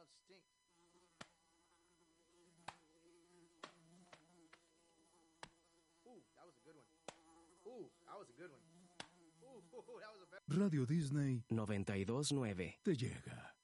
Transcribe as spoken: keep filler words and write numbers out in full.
stinks. Ooh, that was a good one. Ooh, that was a good one. Ooh, that was a very... Radio Disney noventa y dos nueve te llega.